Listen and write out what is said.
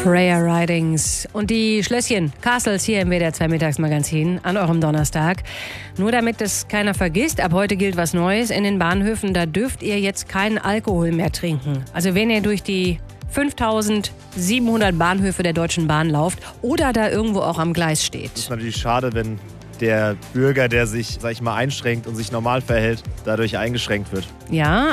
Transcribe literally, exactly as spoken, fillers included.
Prayer Ridings und die Schlösschen, Castles hier im W D R zwei Mittagsmagazin an eurem Donnerstag. Nur damit es keiner vergisst, ab heute gilt was Neues in den Bahnhöfen, da dürft ihr jetzt keinen Alkohol mehr trinken. Also wenn ihr durch die fünftausendsiebenhundert Bahnhöfe der Deutschen Bahn lauft oder da irgendwo auch am Gleis steht. Das ist natürlich schade, wenn der Bürger, der sich, sag ich mal, einschränkt und sich normal verhält, dadurch eingeschränkt wird. Ja,